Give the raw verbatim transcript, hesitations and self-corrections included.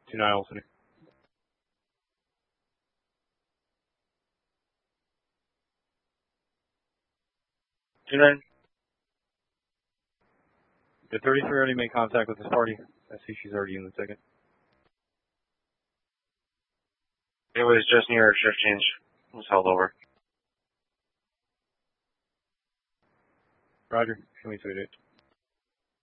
two nine Olsen. two nine. The thirty-three already made contact with this party. I see she's already in the ticket. It was just near our shift change. It was held over. Roger. Show me two eight eight.